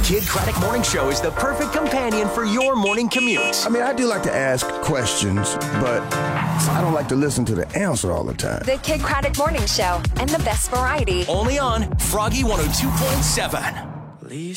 Kid Craddock Morning Show is the perfect companion for your morning commute. I mean, I do like to ask questions, but I don't like to listen to the answer all the time. The Kid Craddock Morning Show and the best variety. Only on Froggy 102.7.